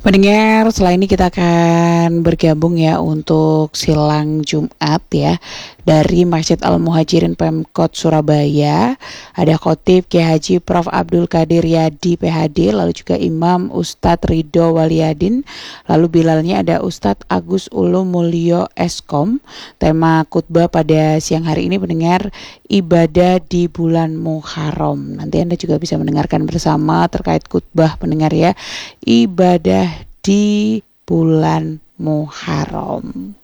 Pendengar, setelah ini kita akan bergabung ya untuk silang Jumat ya dari Masjid Al-Muhajirin Pemkot Surabaya. Ada Khotib Kiai Haji Prof. Abdul Qadir Yadi PhD, lalu juga Imam Ustadz Ridho Waliadin, lalu bilalnya ada Ustadz Agus Ulum Mulyo Eskom. Tema khutbah pada siang hari ini pendengar, ibadah di bulan Muharram. Nanti Anda juga bisa mendengarkan bersama terkait khutbah pendengar ya, ibadah di bulan Muharram.